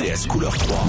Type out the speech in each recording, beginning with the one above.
RTS couleur 3.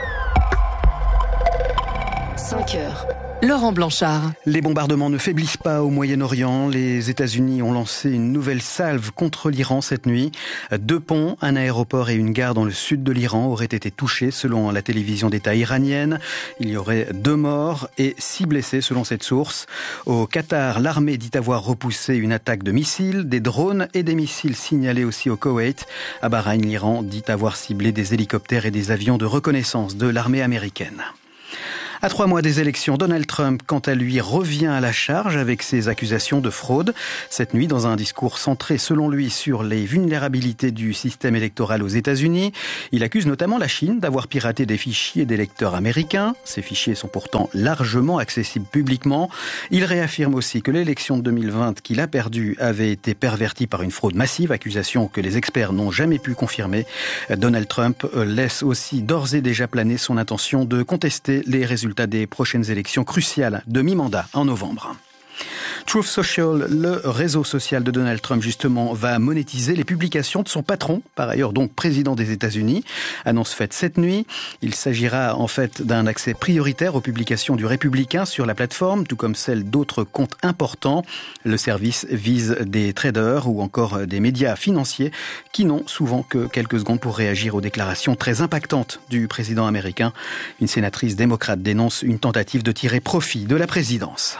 5 heures. Laurent Blanchard. Les bombardements ne faiblissent pas au Moyen-Orient. Les États-Unis ont lancé une nouvelle salve contre l'Iran cette nuit. 2 ponts, un aéroport et une gare dans le sud de l'Iran auraient été touchés selon la télévision d'État iranienne. Il y aurait 2 morts et 6 blessés selon cette source. Au Qatar, l'armée dit avoir repoussé une attaque de missiles, des drones et des missiles signalés aussi au Koweït. À Bahreïn, l'Iran dit avoir ciblé des hélicoptères et des avions de reconnaissance de l'armée américaine. À 3 mois des élections, Donald Trump, quant à lui, revient à la charge avec ses accusations de fraude. Cette nuit, dans un discours centré, selon lui, sur les vulnérabilités du système électoral aux États-Unis, il accuse notamment la Chine d'avoir piraté des fichiers d'électeurs américains. Ces fichiers sont pourtant largement accessibles publiquement. Il réaffirme aussi que l'élection de 2020 qu'il a perdue avait été pervertie par une fraude massive, accusation que les experts n'ont jamais pu confirmer. Donald Trump laisse aussi d'ores et déjà planer son intention de contester les résultats des prochaines élections cruciales de mi-mandat en novembre. Truth Social, le réseau social de Donald Trump, justement, va monétiser les publications de son patron, par ailleurs donc président des États-Unis. Annonce faite cette nuit. Il s'agira en fait d'un accès prioritaire aux publications du Républicain sur la plateforme, tout comme celle d'autres comptes importants. Le service vise des traders ou encore des médias financiers qui n'ont souvent que quelques secondes pour réagir aux déclarations très impactantes du président américain. Une sénatrice démocrate dénonce une tentative de tirer profit de la présidence.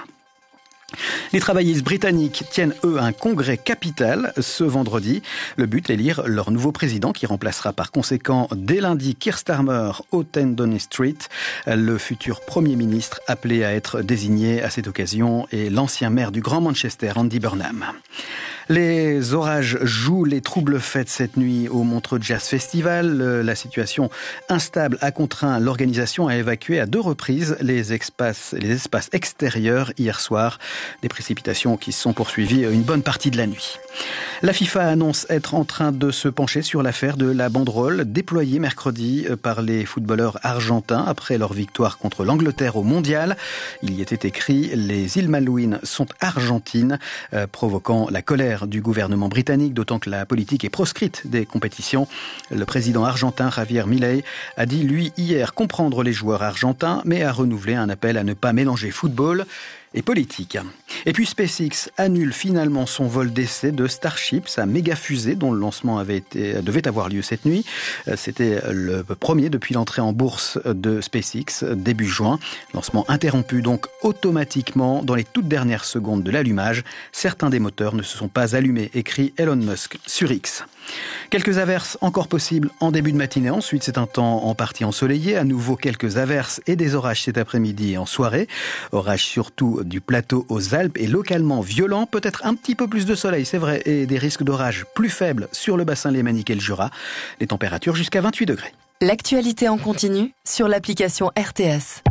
Les travaillistes britanniques tiennent, eux, un congrès capital ce vendredi. Le but, élire leur nouveau président qui remplacera par conséquent dès lundi Keir Starmer au 10 Downing Street. Le futur Premier ministre appelé à être désigné à cette occasion est l'ancien maire du Grand Manchester, Andy Burnham. Les orages jouent les troubles fêtes cette nuit au Montreux Jazz Festival. La situation instable a contraint l'organisation à évacuer à 2 reprises les espaces extérieurs hier soir. Des précipitations qui se sont poursuivies une bonne partie de la nuit. La FIFA annonce être en train de se pencher sur l'affaire de la banderole déployée mercredi par les footballeurs argentins après leur victoire contre l'Angleterre au Mondial. Il y était écrit « Les îles Malouines sont argentines », provoquant la colère du gouvernement britannique, d'autant que la politique est proscrite des compétitions. Le président argentin Javier Milei a dit, lui, hier, comprendre les joueurs argentins, mais a renouvelé un appel à ne pas mélanger football et politique. Et puis SpaceX annule finalement son vol d'essai de Starship, sa méga fusée dont le lancement devait avoir lieu cette nuit. C'était le premier depuis l'entrée en bourse de SpaceX début juin. Lancement interrompu donc automatiquement dans les toutes dernières secondes de l'allumage. Certains des moteurs ne se sont pas allumés, écrit Elon Musk sur X. Quelques averses encore possibles en début de matinée. Ensuite, c'est un temps en partie ensoleillé. À nouveau, quelques averses et des orages cet après-midi et en soirée. Orages surtout du plateau aux Alpes et localement violents. Peut-être un petit peu plus de soleil, c'est vrai, et des risques d'orage plus faibles sur le bassin lémanique et le Jura. Les températures jusqu'à 28 degrés. L'actualité en continu sur l'application RTS.